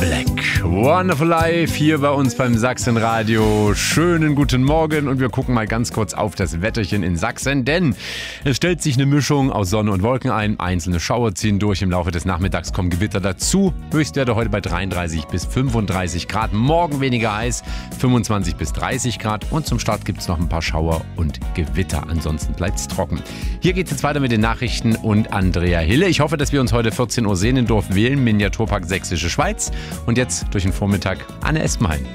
Black. Wonderful Life hier bei uns beim Sachsenradio. Schönen guten Morgen und wir gucken mal ganz kurz auf das Wetterchen in Sachsen, denn es stellt sich eine Mischung aus Sonne und Wolken ein. Einzelne Schauer ziehen durch, im Laufe des Nachmittags kommen Gewitter dazu. Höchstwerte heute bei 33 bis 35 Grad, morgen weniger heiß, 25 bis 30 Grad und zum Start gibt es noch ein paar Schauer und Gewitter. Ansonsten bleibt es trocken. Hier geht es jetzt weiter mit den Nachrichten und Andrea Hille. Ich hoffe, dass wir uns heute 14 Uhr sehen in Dorf Wählen, Miniaturpark Sächsische Schweiz. Und jetzt durch den Vormittag Anne Espenhain.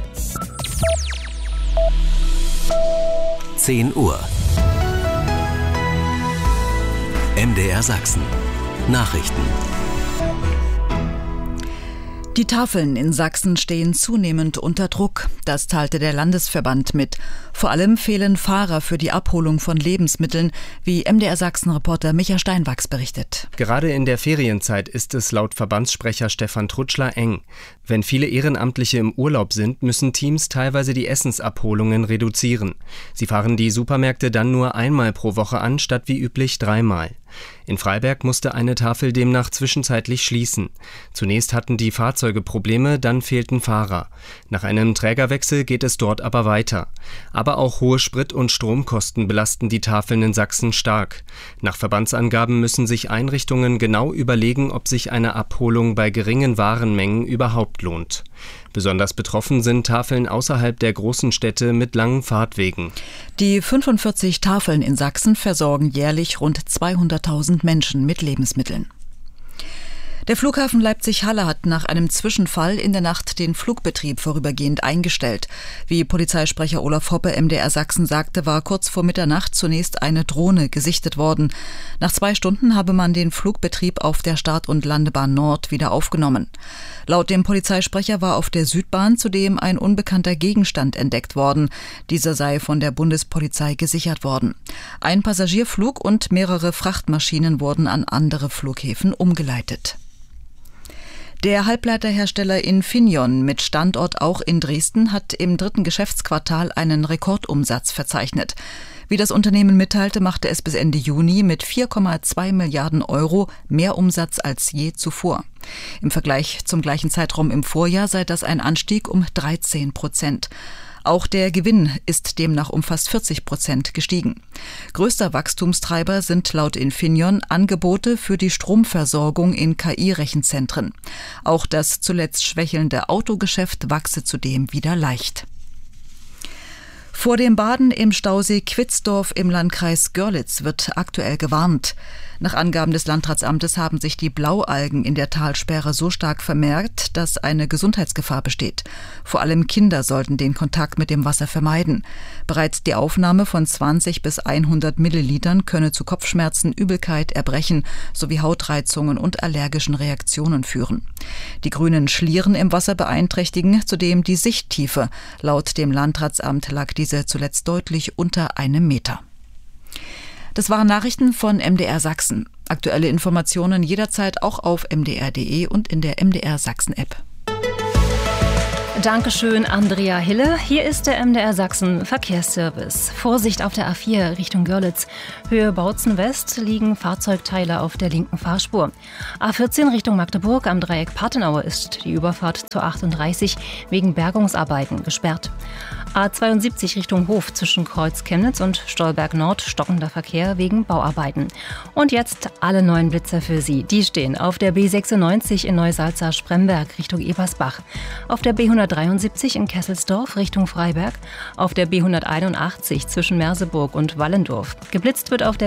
10 Uhr. MDR Sachsen. Nachrichten. Die Tafeln in Sachsen stehen zunehmend unter Druck. Das teilte der Landesverband mit. Vor allem fehlen Fahrer für die Abholung von Lebensmitteln, wie MDR Sachsen-Reporter Micha Steinwachs berichtet. Gerade in der Ferienzeit ist es laut Verbandssprecher Stefan Trutschler eng. Wenn viele Ehrenamtliche im Urlaub sind, müssen Teams teilweise die Essensabholungen reduzieren. Sie fahren die Supermärkte dann nur einmal pro Woche an, statt wie üblich dreimal. In Freiberg musste eine Tafel demnach zwischenzeitlich schließen. Zunächst hatten die Fahrzeuge Probleme, dann fehlten Fahrer. Nach einem Trägerwechsel geht es dort aber weiter. Aber auch hohe Sprit- und Stromkosten belasten die Tafeln in Sachsen stark. Nach Verbandsangaben müssen sich Einrichtungen genau überlegen, ob sich eine Abholung bei geringen Warenmengen überhaupt lohnt. Besonders betroffen sind Tafeln außerhalb der großen Städte mit langen Fahrtwegen. Die 45 Tafeln in Sachsen versorgen jährlich rund 200.000 Menschen mit Lebensmitteln. Der Flughafen Leipzig-Halle hat nach einem Zwischenfall in der Nacht den Flugbetrieb vorübergehend eingestellt. Wie Polizeisprecher Olaf Hoppe MDR Sachsen sagte, war kurz vor Mitternacht zunächst eine Drohne gesichtet worden. Nach 2 Stunden habe man den Flugbetrieb auf der Start- und Landebahn Nord wieder aufgenommen. Laut dem Polizeisprecher war auf der Südbahn zudem ein unbekannter Gegenstand entdeckt worden. Dieser sei von der Bundespolizei gesichert worden. Ein Passagierflug und mehrere Frachtmaschinen wurden an andere Flughäfen umgeleitet. Der Halbleiterhersteller Infineon mit Standort auch in Dresden hat im 3. Geschäftsquartal einen Rekordumsatz verzeichnet. Wie das Unternehmen mitteilte, machte es bis Ende Juni mit 4,2 Milliarden Euro mehr Umsatz als je zuvor. Im Vergleich zum gleichen Zeitraum im Vorjahr sei das ein Anstieg um 13%. Auch der Gewinn ist demnach um fast 40% gestiegen. Größter Wachstumstreiber sind laut Infineon Angebote für die Stromversorgung in KI-Rechenzentren. Auch das zuletzt schwächelnde Autogeschäft wachse zudem wieder leicht. Vor dem Baden im Stausee Quitzdorf im Landkreis Görlitz wird aktuell gewarnt. Nach Angaben des Landratsamtes haben sich die Blaualgen in der Talsperre so stark vermehrt, dass eine Gesundheitsgefahr besteht. Vor allem Kinder sollten den Kontakt mit dem Wasser vermeiden. Bereits die Aufnahme von 20 bis 100 Millilitern könne zu Kopfschmerzen, Übelkeit, Erbrechen sowie Hautreizungen und allergischen Reaktionen führen. Die grünen Schlieren im Wasser beeinträchtigen zudem die Sichttiefe. Laut dem Landratsamt lag diese zuletzt deutlich unter 1 Meter. Das waren Nachrichten von MDR Sachsen. Aktuelle Informationen jederzeit auch auf mdr.de und in der MDR Sachsen-App. Dankeschön, Andrea Hille. Hier ist der MDR Sachsen Verkehrsservice. Vorsicht auf der A4 Richtung Görlitz. Höhe Bautzen West liegen Fahrzeugteile auf der linken Fahrspur. A14 Richtung Magdeburg am Dreieck Partenau ist die Überfahrt zur 38 wegen Bergungsarbeiten gesperrt. A72 Richtung Hof zwischen Kreuz Chemnitz und Stolberg Nord stockender Verkehr wegen Bauarbeiten. Und jetzt alle neuen Blitzer für Sie. Die stehen auf der B96 in Neusalza-Spremberg Richtung Ebersbach, auf der B173 in Kesselsdorf Richtung Freiberg, auf der B181 zwischen Merseburg und Wallendorf. Geblitzt wird auf der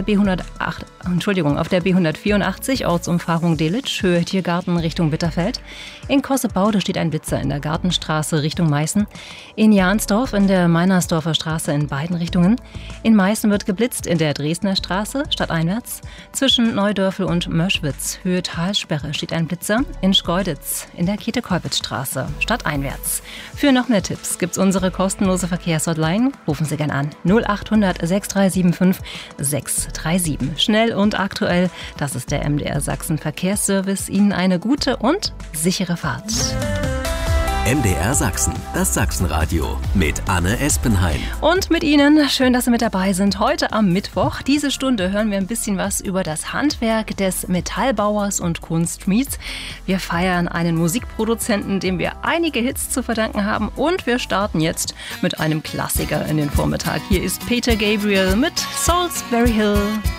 B184 Ortsumfahrung Delitzsch, Höhe Tiergarten Richtung Bitterfeld. In Kossebaude steht ein Blitzer in der Gartenstraße Richtung Meißen. In Jahnsdorf in der Meinersdorfer Straße in beiden Richtungen. In Meißen wird geblitzt in der Dresdner Straße stadteinwärts. Zwischen Neudörfel und Möschwitz, Höhe Talsperre, steht ein Blitzer. In Schkeuditz in der Käthe-Kollwitz-Straße stadteinwärts. Für noch mehr Tipps gibt's unsere kostenlose Verkehrshotline. Rufen Sie gern an 0800 6375 637. Schnell und aktuell, das ist der MDR Sachsen Verkehrsservice. Ihnen eine gute und sichere Fahrt. MDR Sachsen, das Sachsenradio mit Anne Espenheim. Und mit Ihnen, schön, dass Sie mit dabei sind. Heute am Mittwoch, diese Stunde, hören wir ein bisschen was über das Handwerk des Metallbauers und Kunstschmieds. Wir feiern einen Musikproduzenten, dem wir einige Hits zu verdanken haben. Und wir starten jetzt mit einem Klassiker in den Vormittag. Hier ist Peter Gabriel mit Salisbury Hill.